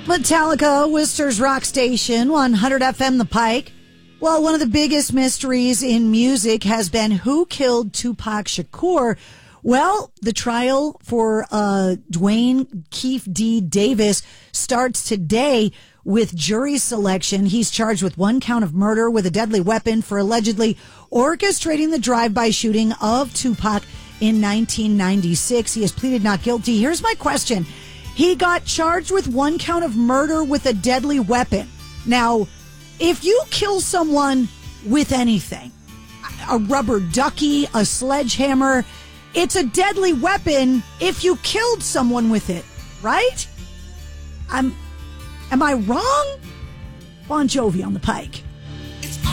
Metallica, Worcester's rock station, 100 FM The Pike. Well, one of the biggest mysteries in music has been who killed Tupac Shakur. Well, the trial for Dwayne Keefe D. Davis starts today with jury selection. He's charged with one count of murder with a deadly weapon for allegedly orchestrating the drive-by shooting of Tupac in 1996. He has pleaded not guilty. Here's my question. He got charged with one count of murder with a deadly weapon. Now, if you kill someone with anything, a rubber ducky, a sledgehammer, it's a deadly weapon if you killed someone with it, right? Am I wrong? Bon Jovi on the Pike.